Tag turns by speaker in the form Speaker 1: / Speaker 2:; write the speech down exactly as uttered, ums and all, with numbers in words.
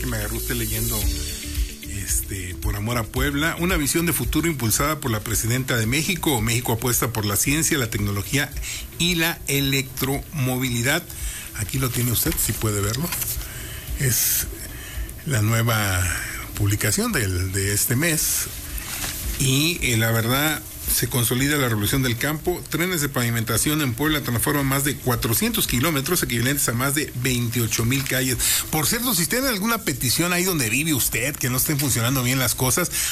Speaker 1: me agarró usted leyendo este, Por Amor a Puebla, una visión de futuro impulsada por la presidenta de México. México apuesta por la ciencia, la tecnología y la electromovilidad. Aquí lo tiene usted, si puede verlo. Es la nueva publicación de, de este mes. Y eh, la verdad, se consolida la revolución del campo. Trenes de pavimentación en Puebla transforman más de cuatrocientos kilómetros, equivalentes a más de veintiocho mil calles. Por cierto, si tiene alguna petición ahí donde vive usted, que no estén funcionando bien las cosas,